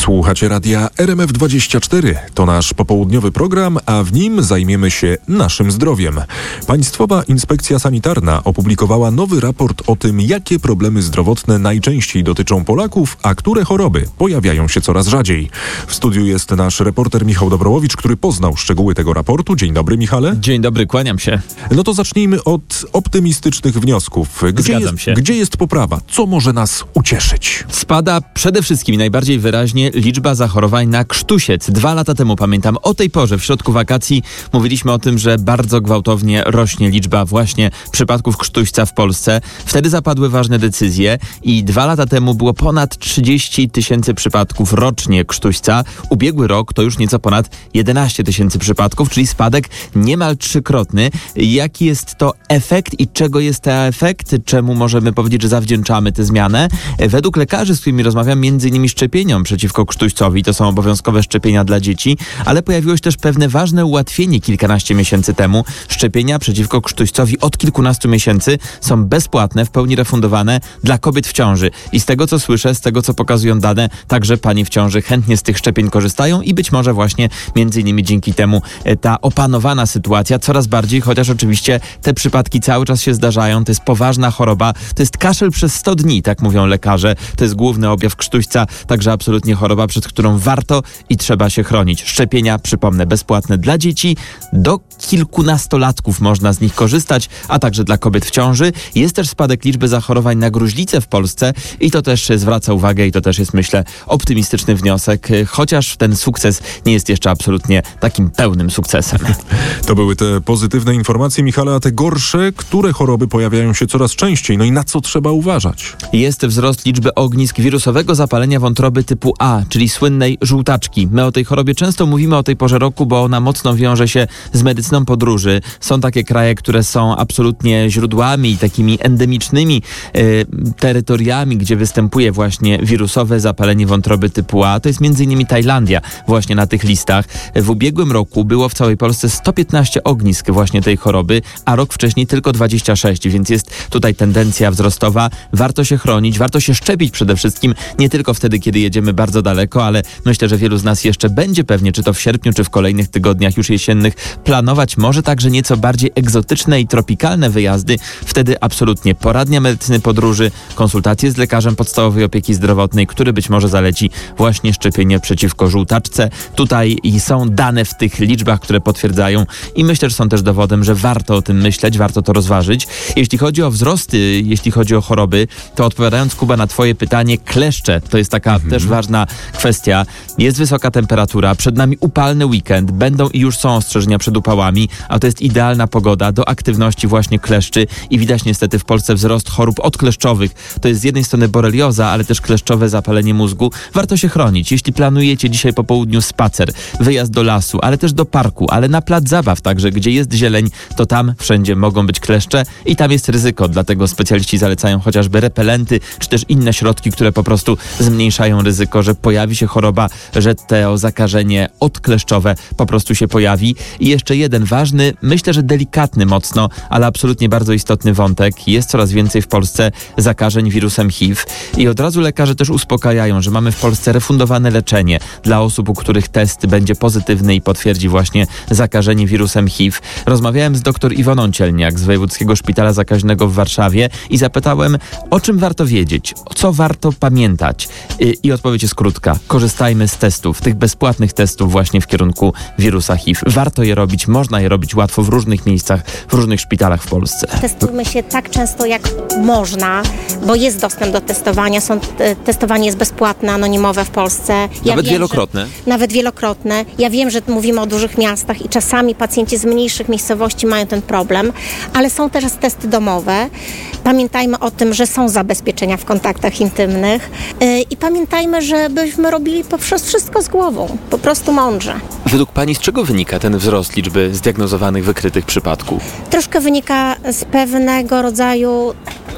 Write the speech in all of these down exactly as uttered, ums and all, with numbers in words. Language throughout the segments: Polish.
Słuchacie radia R M F dwadzieścia cztery. To nasz popołudniowy program, a w nim zajmiemy się naszym zdrowiem. Państwowa Inspekcja Sanitarna opublikowała nowy raport o tym, jakie problemy zdrowotne najczęściej dotyczą Polaków, a które choroby pojawiają się coraz rzadziej. W studiu jest nasz reporter Michał Dobrołowicz, który poznał szczegóły tego raportu. Dzień dobry, Michale. Dzień dobry, kłaniam się. No to zacznijmy od optymistycznych wniosków. Gdzie Zgadzam jest, się. Gdzie jest poprawa? Co może nas ucieszyć? Spada przede wszystkim najbardziej wyraźnie liczba zachorowań na krztusiec. Dwa lata temu, pamiętam, o tej porze, w środku wakacji, mówiliśmy o tym, że bardzo gwałtownie rośnie liczba właśnie przypadków krztuśca w Polsce. Wtedy zapadły ważne decyzje i dwa lata temu było ponad trzydzieści tysięcy przypadków rocznie krztuśca. Ubiegły rok to już nieco ponad jedenaście tysięcy przypadków, czyli spadek niemal trzykrotny. Jaki jest to efekt i czego jest ten efekt? Czemu możemy powiedzieć, że zawdzięczamy tę zmianę? Według lekarzy, z którymi rozmawiam, między innymi szczepieniom przeciwko krztuścowi, to są obowiązkowe szczepienia dla dzieci, ale pojawiło się też pewne ważne ułatwienie kilkanaście miesięcy temu. Szczepienia przeciwko krztuścowi od kilkunastu miesięcy są bezpłatne, w pełni refundowane dla kobiet w ciąży. I z tego, co słyszę, z tego, co pokazują dane, także panie w ciąży chętnie z tych szczepień korzystają i być może właśnie między innymi dzięki temu ta opanowana sytuacja coraz bardziej, chociaż oczywiście te przypadki cały czas się zdarzają, to jest poważna choroba, to jest kaszel przez sto dni, tak mówią lekarze, to jest główny objaw krztuśca, także absolutnie choroba, przed którą warto i trzeba się chronić. Szczepienia, przypomnę, bezpłatne dla dzieci, do kilkunastolatków można z nich korzystać, a także dla kobiet w ciąży. Jest też spadek liczby zachorowań na gruźlicę w Polsce i to też zwraca uwagę i to też jest, myślę, optymistyczny wniosek, chociaż ten sukces nie jest jeszcze absolutnie takim pełnym sukcesem. To były te pozytywne informacje, Michale, a te gorsze, które choroby pojawiają się coraz częściej, no i na co trzeba uważać? Jest wzrost liczby ognisk wirusowego zapalenia wątroby typu A, czyli słynnej żółtaczki. My o tej chorobie często mówimy o tej porze roku, bo ona mocno wiąże się z medycyną podróży. Są takie kraje, które są absolutnie źródłami i takimi endemicznymi y, terytoriami, gdzie występuje właśnie wirusowe zapalenie wątroby typu A. To jest między innymi Tajlandia właśnie na tych listach. W ubiegłym roku było w całej Polsce sto piętnaście ognisk właśnie tej choroby, a rok wcześniej tylko dwadzieścia sześć, więc jest tutaj tendencja wzrostowa. Warto się chronić, warto się szczepić przede wszystkim, nie tylko wtedy, kiedy jedziemy bardzo daleko, ale myślę, że wielu z nas jeszcze będzie pewnie, czy to w sierpniu, czy w kolejnych tygodniach już jesiennych, planować może także nieco bardziej egzotyczne i tropikalne wyjazdy. Wtedy absolutnie poradnia medycyny podróży, konsultacje z lekarzem podstawowej opieki zdrowotnej, który być może zaleci właśnie szczepienie przeciwko żółtaczce. Tutaj są dane w tych liczbach, które potwierdzają i myślę, że są też dowodem, że warto o tym myśleć, warto to rozważyć. Jeśli chodzi o wzrosty, jeśli chodzi o choroby, to odpowiadając, Kuba, na twoje pytanie, kleszcze, to jest taka mhm. też ważna kwestia. Jest wysoka temperatura, przed nami upalny weekend, będą i już są ostrzeżenia przed upałami, a to jest idealna pogoda do aktywności właśnie kleszczy i widać niestety w Polsce wzrost chorób odkleszczowych. To jest z jednej strony borelioza, ale też kleszczowe zapalenie mózgu. Warto się chronić. Jeśli planujecie dzisiaj po południu spacer, wyjazd do lasu, ale też do parku, ale na plac zabaw także, gdzie jest zieleń, to tam wszędzie mogą być kleszcze i tam jest ryzyko, dlatego specjaliści zalecają chociażby repelenty, czy też inne środki, które po prostu zmniejszają ryzyko, że pojawi się choroba, że to zakażenie odkleszczowe po prostu się pojawi. I jeszcze jeden ważny, myślę, że delikatny mocno, ale absolutnie bardzo istotny wątek. Jest coraz więcej w Polsce zakażeń wirusem H I V i od razu lekarze też uspokajają, że mamy w Polsce refundowane leczenie dla osób, u których test będzie pozytywny i potwierdzi właśnie zakażenie wirusem H I V. Rozmawiałem z dr Iwoną Cielniak z Wojewódzkiego Szpitala Zakaźnego w Warszawie i zapytałem, o czym warto wiedzieć, co warto pamiętać. I, i odpowiedź jest krótka. Korzystajmy z testów, tych bezpłatnych testów właśnie w kierunku wirusa H I V. Warto je robić, można je robić łatwo w różnych miejscach, w różnych szpitalach w Polsce. Testujmy się tak często jak można, bo jest dostęp do testowania. Są, testowanie jest bezpłatne, anonimowe w Polsce. Ja nawet wiem, wielokrotne? Że, nawet wielokrotne. Ja wiem, że mówimy o dużych miastach i czasami pacjenci z mniejszych miejscowości mają ten problem, ale są też testy domowe. Pamiętajmy o tym, że są zabezpieczenia w kontaktach intymnych yy, i pamiętajmy, żebyśmy robili po prostu wszystko z głową, po prostu mądrze. Według pani z czego wynika ten wzrost liczby zdiagnozowanych, wykrytych przypadków? Troszkę wynika z pewnego rodzaju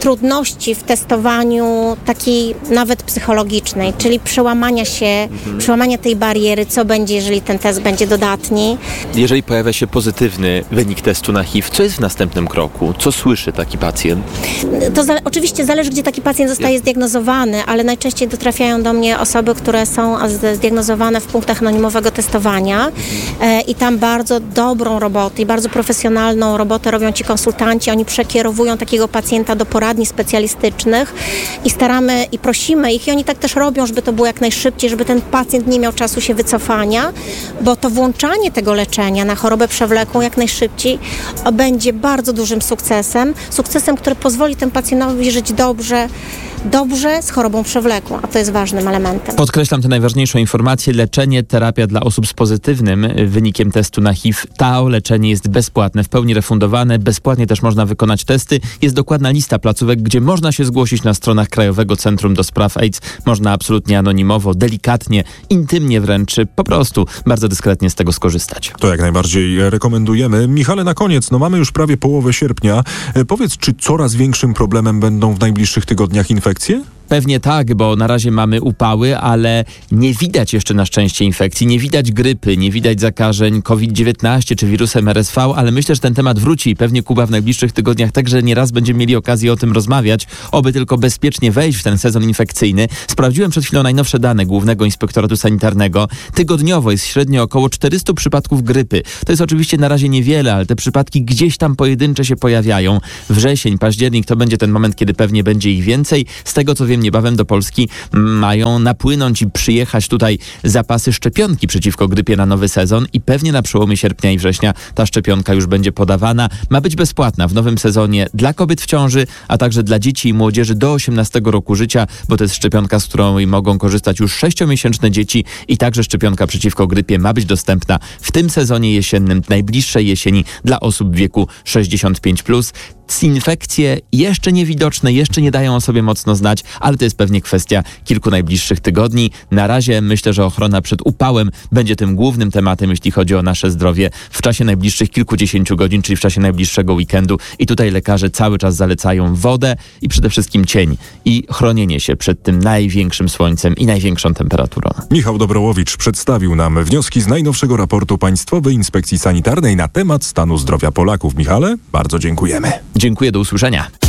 trudności w testowaniu takiej nawet psychologicznej, czyli przełamania się, mhm. przełamania tej bariery, co będzie, jeżeli ten test będzie dodatni. Jeżeli pojawia się pozytywny wynik testu na H I V, co jest w następnym kroku? Co słyszy taki pacjent? To za, oczywiście zależy, gdzie taki pacjent zostaje zdiagnozowany, ale najczęściej dotrafiają do mnie osoby, które są zdiagnozowane w punktach anonimowego testowania e, i tam bardzo dobrą robotę i bardzo profesjonalną robotę robią ci konsultanci. Oni przekierowują takiego pacjenta do poradni specjalistycznych i staramy i prosimy ich i oni tak też robią, żeby to było jak najszybciej, żeby ten pacjent nie miał czasu się wycofania, bo to włączanie tego leczenia na chorobę przewlekłą jak najszybciej będzie bardzo dużym sukcesem. Sukcesem, który pozwoli temu pacjentowi żyć dobrze, dobrze z chorobą przewlekłą, a to jest ważnym elementem. Podkreślam tę najważniejszą informację. Leczenie, terapia dla osób z pozytywnym wynikiem testu na H I V. To leczenie jest bezpłatne, w pełni refundowane. Bezpłatnie też można wykonać testy. Jest dokładna lista placówek, gdzie można się zgłosić na stronach Krajowego Centrum do Spraw AIDS. Można absolutnie anonimowo, delikatnie, intymnie wręcz, po prostu bardzo dyskretnie z tego skorzystać. To jak najbardziej rekomendujemy. Michale, na koniec, no mamy już prawie połowę sierpnia. E, powiedz, czy coraz większym problemem będą w najbliższych tygodniach infekcje? Pewnie tak, bo na razie mamy upały, ale nie widać jeszcze na szczęście infekcji, nie widać grypy, nie widać zakażeń COVID dziewiętnaście czy wirusem R S V, ale myślę, że ten temat wróci i pewnie Kuba w najbliższych tygodniach także nieraz będziemy mieli okazję o tym rozmawiać, oby tylko bezpiecznie wejść w ten sezon infekcyjny. Sprawdziłem przed chwilą najnowsze dane Głównego Inspektoratu Sanitarnego. Tygodniowo jest średnio około czterysta przypadków grypy. To jest oczywiście na razie niewiele, ale te przypadki gdzieś tam pojedyncze się pojawiają. Wrzesień, październik to będzie ten moment, kiedy pewnie będzie ich więcej. Z tego co wiem, niebawem do Polski mają napłynąć i przyjechać tutaj zapasy szczepionki przeciwko grypie na nowy sezon i pewnie na przełomie sierpnia i września ta szczepionka już będzie podawana. Ma być bezpłatna w nowym sezonie dla kobiet w ciąży, a także dla dzieci i młodzieży do osiemnastego roku życia, bo to jest szczepionka, z którą mogą korzystać już sześciomiesięczne dzieci i także szczepionka przeciwko grypie ma być dostępna w tym sezonie jesiennym, najbliższej jesieni dla osób w wieku sześćdziesiąt pięć plus. Infekcje jeszcze niewidoczne, jeszcze nie dają o sobie mocno znać, ale to jest pewnie kwestia kilku najbliższych tygodni. Na razie myślę, że ochrona przed upałem będzie tym głównym tematem, jeśli chodzi o nasze zdrowie w czasie najbliższych kilkudziesięciu godzin, czyli w czasie najbliższego weekendu. I tutaj lekarze cały czas zalecają wodę i przede wszystkim cień i chronienie się przed tym największym słońcem i największą temperaturą. Michał Dobrołowicz przedstawił nam wnioski z najnowszego raportu Państwowej Inspekcji Sanitarnej na temat stanu zdrowia Polaków. Michale, bardzo dziękujemy. Dziękuję, do usłyszenia.